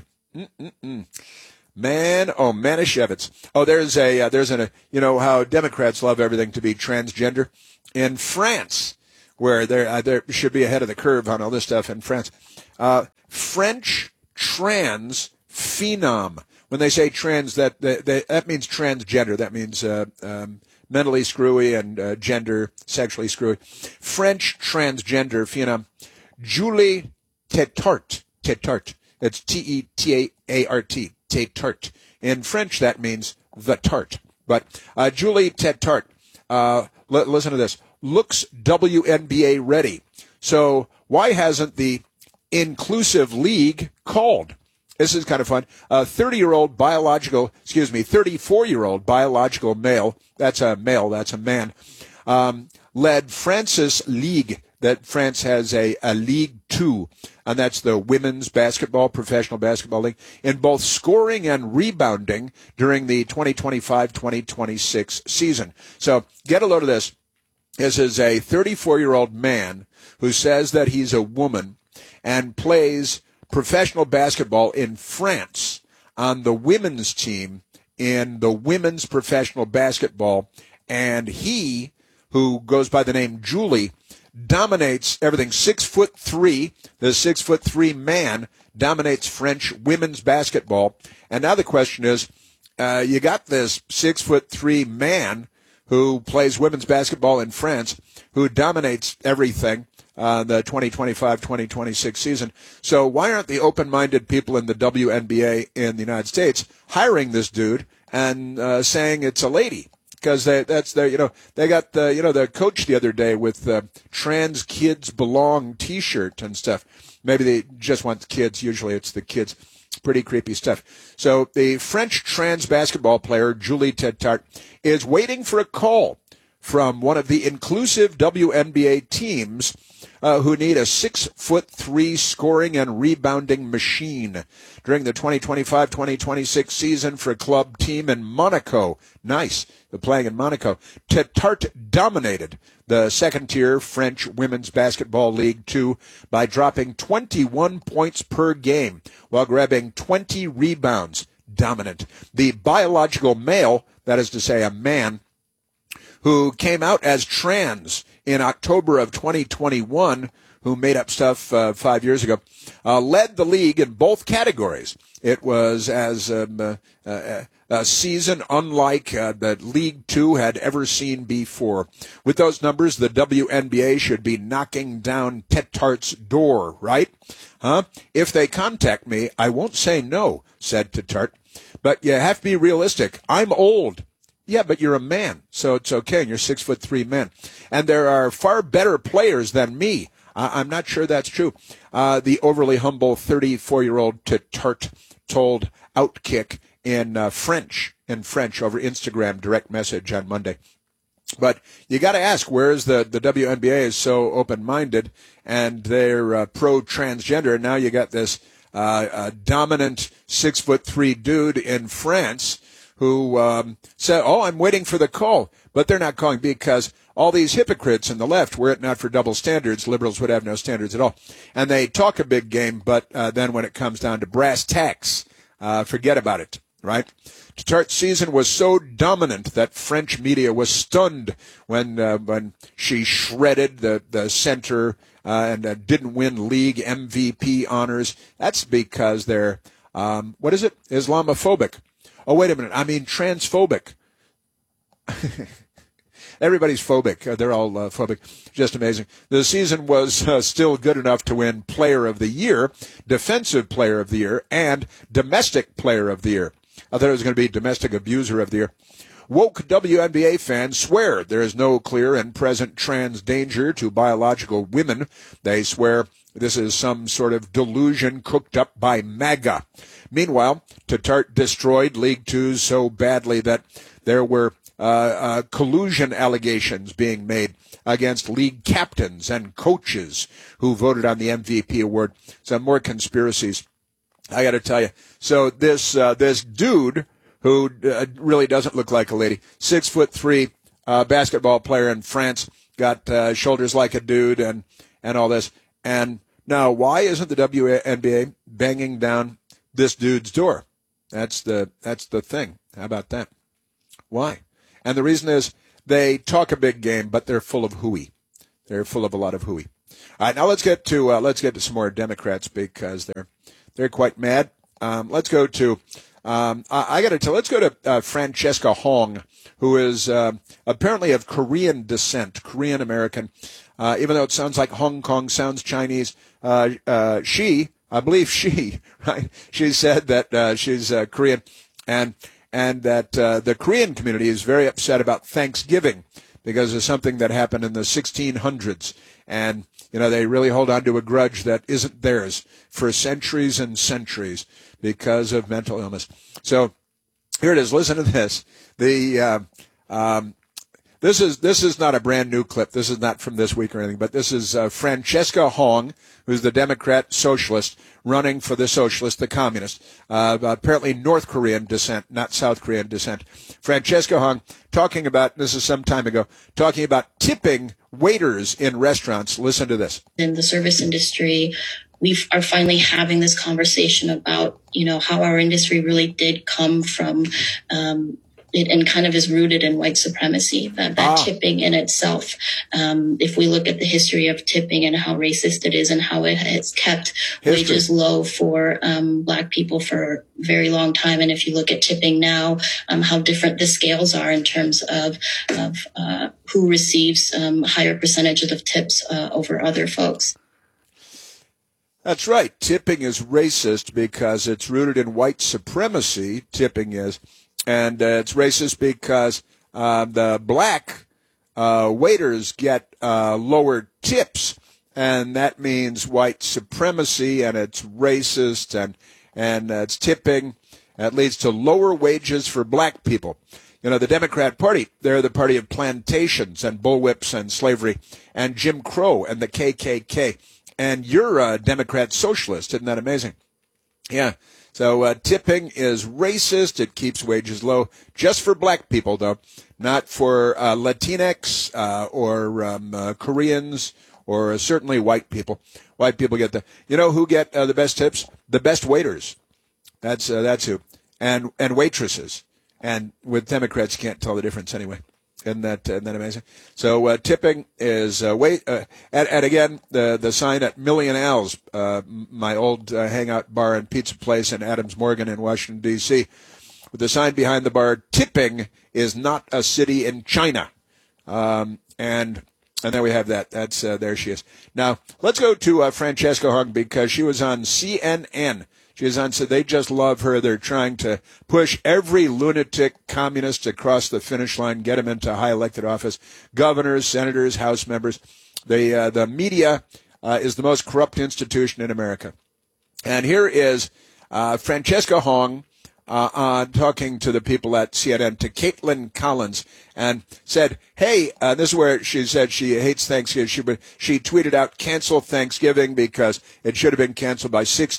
Manischewitz. Oh, there's you know how Democrats love everything to be transgender. In France, where they should be ahead of the curve on all this stuff in France, French trans phenom. When they say trans, that means transgender. That means mentally screwy and gender sexually screwy. French transgender phenom, Julie Tetart. It's T-E-T-A-R-T. Tetart. In French, that means the tart. But Julie Tetart, listen to this, looks WNBA ready. So why hasn't the Inclusive League called? This is kind of fun. 34-year-old biological male, that's a man, led France's league, that France has a League 2, and that's the women's professional basketball league, in both scoring and rebounding during the 2025-2026 season. So get a load of this. This is a 34-year-old man who says that he's a woman and plays professional basketball in France on the women's team in the women's professional basketball, and he, who goes by the name Julie, dominates everything. 6'3", the 6'3" man dominates French women's basketball. And now the question is, you got this 6'3" man who plays women's basketball in France, who dominates everything, the 2025-2026 season. So why aren't the open-minded people in the WNBA in the United States hiring this dude and saying it's a lady? Because they got the coach the other day with the Trans Kids Belong T-shirt and stuff. Maybe they just want the kids. Usually it's the kids. Pretty creepy stuff. So the French trans basketball player, Julie Tetart, is waiting for a call from one of the inclusive WNBA teams who need a 6'3" scoring and rebounding machine during the 2025-2026 season for a club team in Monaco. Nice. They're playing in Monaco. Tetart dominated the second-tier French Women's Basketball League 2 by dropping 21 points per game while grabbing 20 rebounds. Dominant. The biological male, that is to say a man, who came out as trans in October of 2021, who made up stuff 5 years ago, led the league in both categories. It was as a season unlike that League 2 had ever seen before. With those numbers, the WNBA should be knocking down Tetart's door, right? Huh? If they contact me, I won't say no, said Tetart. But you have to be realistic. I'm old. Yeah, but you're a man, so it's okay, and you're 6'3" man. And there are far better players than me. I'm not sure that's true. The overly humble 34-year-old Tetart told Outkick in French over Instagram direct message on Monday. But you got to ask, where is the WNBA is so open-minded, and they're pro-transgender, and now you got this dominant 6'3" dude in France who said, I'm waiting for the call. But they're not calling because all these hypocrites in the left, were it not for double standards, liberals would have no standards at all. And they talk a big game, but then when it comes down to brass tacks, forget about it, right? Tetart's season was so dominant that French media was stunned when she shredded the center and didn't win league MVP honors. That's because they're, Islamophobic. Oh, wait a minute. I mean, transphobic. Everybody's phobic. They're all phobic. Just amazing. The season was still good enough to win Player of the Year, Defensive Player of the Year, and Domestic Player of the Year. I thought it was going to be Domestic Abuser of the Year. Woke WNBA fans swear there is no clear and present trans danger to biological women. They swear this is some sort of delusion cooked up by MAGA. Meanwhile, Tetart destroyed League 2 so badly that there were collusion allegations being made against league captains and coaches who voted on the MVP award. Some more conspiracies. I got to tell you. So this dude who really doesn't look like a lady, 6'3", basketball player in France, got shoulders like a dude and all this. And now, why isn't the WNBA banging down this dude's door? That's the thing. How about that? Why? And the reason is they talk a big game, but they're full of hooey. They're full of a lot of hooey. All right, now let's get to some more Democrats because they're quite mad. Let's go to let's go to Francesca Hong, who is apparently of Korean descent, Korean American. Even though it sounds like Hong Kong, sounds Chinese. I believe she said that she's Korean, and that the Korean community is very upset about Thanksgiving because of something that happened in the 1600s. And, they really hold on to a grudge that isn't theirs for centuries and centuries because of mental illness. So here it is. Listen to this. This is not a brand new clip. This is not from this week or anything, but this is Francesca Hong, who's the Democrat socialist running for the socialist, the communist, apparently North Korean descent, not South Korean descent. Francesca Hong talking about, this is some time ago, talking about tipping waiters in restaurants. Listen to this. In the service industry, we are finally having this conversation about, how our industry really did come from it and kind of is rooted in white supremacy, that tipping in itself. If we look at the history of tipping and how racist it is and how it has kept wages low for Black people for a very long time. And if you look at tipping now, how different the scales are in terms of who receives higher percentages of tips over other folks. That's right. Tipping is racist because it's rooted in white supremacy. Tipping is. And it's racist because the black waiters get lower tips, and that means white supremacy, and it's racist, and it's tipping. That leads to lower wages for black people. The Democrat Party, they're the party of plantations and bullwhips and slavery and Jim Crow and the KKK. And you're a Democrat socialist. Isn't that amazing? Yeah. So tipping is racist. It keeps wages low just for black people, though, not for Latinx or Koreans or certainly white people. White people get who get the best tips? The best waiters. That's who. And waitresses. And with Democrats, you can't tell the difference anyway. Isn't that amazing? So tipping is and again the sign at Million Al's, my old hangout bar and pizza place in Adams Morgan in Washington D.C. with the sign behind the bar: tipping is not a city in China. And there we have that. That's there she is. Now let's go to Francesca Hong because she was on CNN. She's on, so they just love her. They're trying to push every lunatic communist across the finish line, get them into high elected office, governors, senators, House members. The media is the most corrupt institution in America. And here is Francesca Hong talking to the people at CNN, to Caitlin Collins, and said, hey, this is where she said she hates Thanksgiving. She tweeted out, cancel Thanksgiving because it should have been canceled by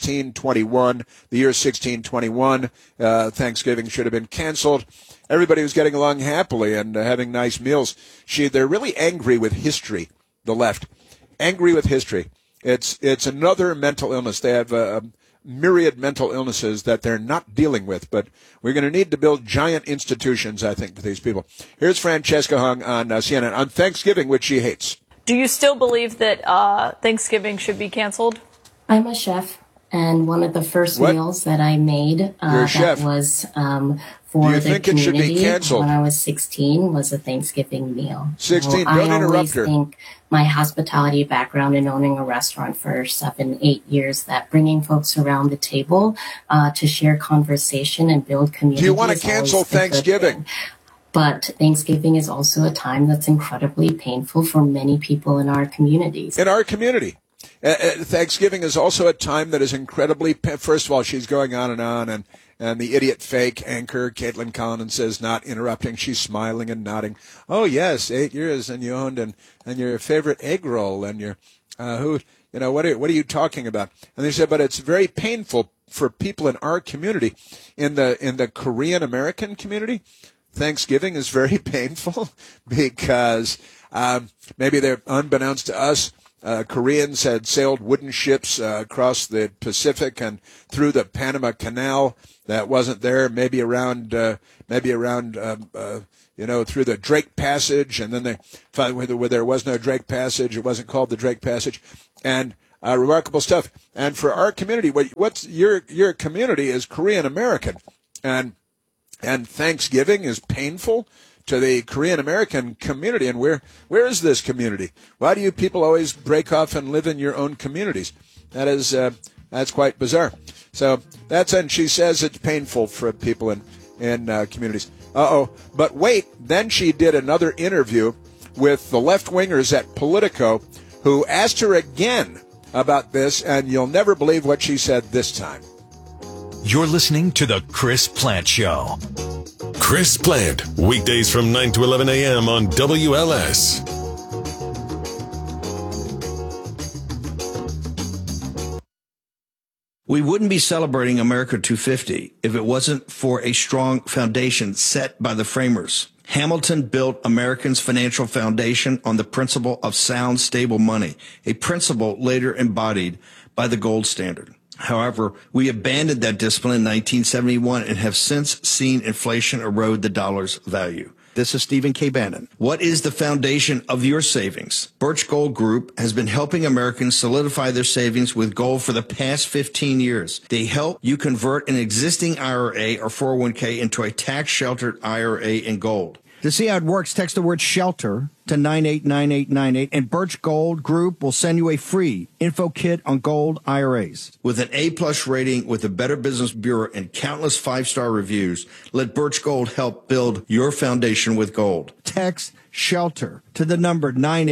1621, the year 1621. Thanksgiving should have been canceled. Everybody was getting along happily and having nice meals. They're really angry with history, the left. Angry with history. It's another mental illness. They have myriad mental illnesses that they're not dealing with, but we're going to need to build giant institutions, I think, for these people. Here's Francesca Hong on CNN on Thanksgiving, which she hates. Do you still believe that Thanksgiving should be canceled? I'm a chef, and one of the first meals that I made that was for the community when I was 16 was a Thanksgiving meal. 16, so don't interrupt her. I always think my hospitality background in owning a restaurant for 7-8 years, that bringing folks around the table to share conversation and build community. Do you want to cancel Thanksgiving? But Thanksgiving is also a time that's incredibly painful for many people in our communities. In our community. Thanksgiving is also a time that is incredibly, first of all, she's going on, and the idiot fake anchor, Caitlin Collins, says, not interrupting. She's smiling and nodding. Oh, yes, 8 years, and you owned, and your favorite egg roll, and your, what are you talking about? And they said, but it's very painful for people in our community, in the Korean American community. Thanksgiving is very painful because maybe they're unbeknownst to us. Koreans had sailed wooden ships across the Pacific and through the Panama Canal that wasn't there. Maybe around through the Drake Passage, and then they found where there was no Drake Passage. It wasn't called the Drake Passage, and remarkable stuff. And for our community, what's your community is Korean American, and Thanksgiving is painful to the Korean American community. And where is this community? Why do you people always break off and live in your own communities? That's quite bizarre. So and she says it's painful for people in communities. But wait, then she did another interview with the left-wingers at Politico, who asked her again about this, and you'll never believe what she said this time. You're listening to The Chris Plant Show. Chris Plant, weekdays from 9 to 11 a.m. on WLS. We wouldn't be celebrating America 250 if it wasn't for a strong foundation set by the framers. Hamilton built Americans' financial foundation on the principle of sound, stable money, a principle later embodied by the gold standard. However, we abandoned that discipline in 1971 and have since seen inflation erode the dollar's value. This is Stephen K. Bannon. What is the foundation of your savings? Birch Gold Group has been helping Americans solidify their savings with gold for the past 15 years. They help you convert an existing IRA or 401k into a tax-sheltered IRA in gold. To see how it works, text the word SHELTER to 989898, and Birch Gold Group will send you a free info kit on gold IRAs. With an A-plus rating with the Better Business Bureau and countless 5-star reviews, let Birch Gold help build your foundation with gold. Text SHELTER to the number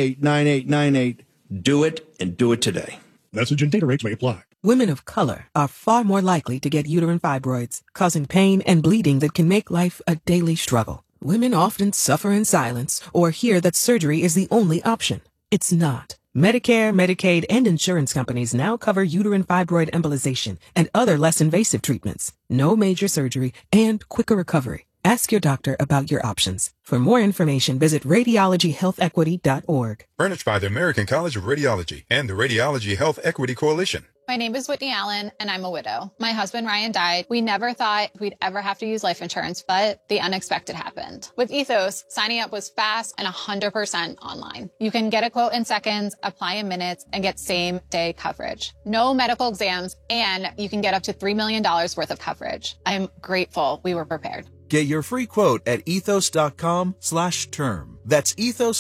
989898. Do it, and do it today. Message and data rates may apply. Women of color are far more likely to get uterine fibroids, causing pain and bleeding that can make life a daily struggle. Women often suffer in silence or hear that surgery is the only option. It's not. Medicare, Medicaid, and insurance companies now cover uterine fibroid embolization and other less invasive treatments. No major surgery and quicker recovery. Ask your doctor about your options. For more information, visit radiologyhealthequity.org. Furnished by the American College of Radiology and the Radiology Health Equity Coalition. My name is Whitney Allen, and I'm a widow. My husband, Ryan, died. We never thought we'd ever have to use life insurance, but the unexpected happened. With Ethos, signing up was fast and 100% online. You can get a quote in seconds, apply in minutes, and get same-day coverage. No medical exams, and you can get up to $3 million worth of coverage. I'm grateful we were prepared. Get your free quote at ethos.com/term. That's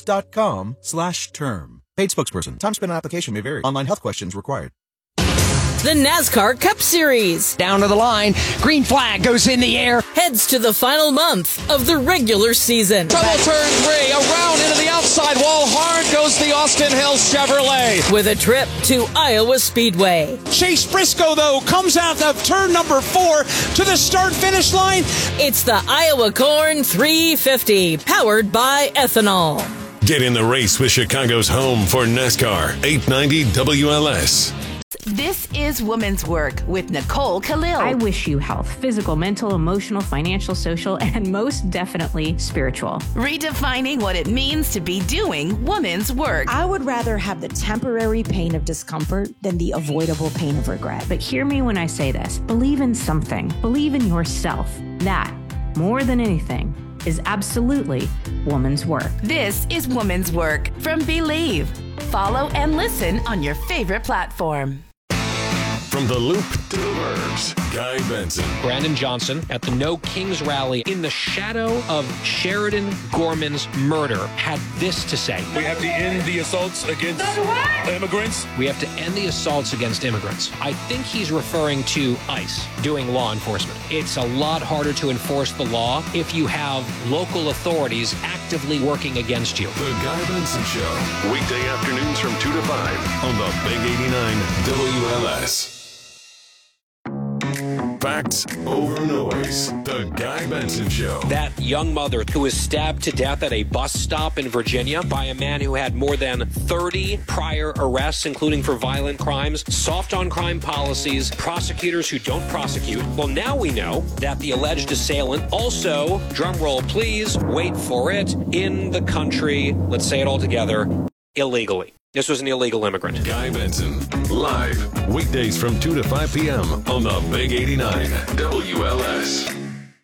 ethos.com/term. Paid spokesperson. Time spent on application may vary. Online health questions required. The NASCAR Cup Series. Down to the line. Green flag goes in the air. Heads to the final month of the regular season. Trouble turn 3. Around into the outside wall. Hard goes the Austin Hill Chevrolet. With a trip to Iowa Speedway. Chase Briscoe, though, comes out of turn number 4 to the start-finish line. It's the Iowa Corn 350, powered by ethanol. Get in the race with Chicago's home for NASCAR, 890 WLS. This is Women's Work with Nicole Khalil. I wish you health, physical, mental, emotional, financial, social, and most definitely spiritual. Redefining what it means to be doing women's work. I would rather have the temporary pain of discomfort than the avoidable pain of regret. But hear me when I say this. Believe in something. Believe in yourself. That, more than anything, is absolutely woman's work. This is Woman's Work from Believe. Follow and listen on your favorite platform. From the Loop to the Burbs, Guy Benson. Brandon Johnson at the No Kings rally in the shadow of Sheridan Gorman's murder had this to say. We have to end the assaults against immigrants. We have to end the assaults against immigrants. I think he's referring to ICE doing law enforcement. It's a lot harder to enforce the law if you have local authorities actively working against you. The Guy Benson Show. Weekday afternoons from 2 to 5 on the Big 89 WLS. Facts over noise. The Guy Benson Show. That young mother who was stabbed to death at a bus stop in Virginia by a man who had more than 30 prior arrests, including for violent crimes, soft on crime policies, prosecutors who don't prosecute. Well, now we know that the alleged assailant also, drumroll please, wait for it, in the country, let's say it all together, illegally. This was an illegal immigrant. Guy Benson, live, weekdays from 2 to 5 p.m. on the Big 89 WLS.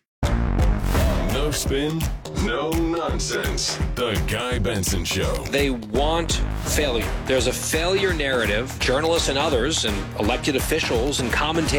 No spin, no nonsense. The Guy Benson Show. They want failure. There's a failure narrative. Journalists and others and elected officials and commentators